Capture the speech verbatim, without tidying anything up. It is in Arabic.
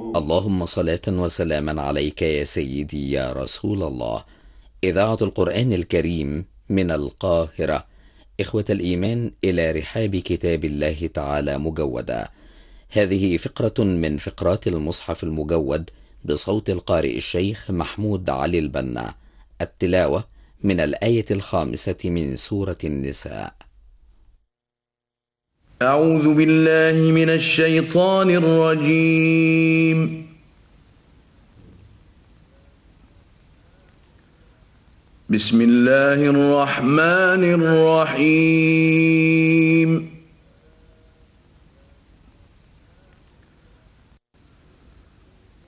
اللهم صلاة وسلاما عليك يا سيدي يا رسول الله. إذاعة القرآن الكريم من القاهرة، إخوة الإيمان إلى رحاب كتاب الله تعالى مجودا. هذه فقرة من فقرات المصحف المجود بصوت القارئ الشيخ محمود علي البنا. التلاوة من الآية الخامسة من سورة النساء. أعوذ بالله من الشيطان الرجيم. بسم الله الرحمن الرحيم.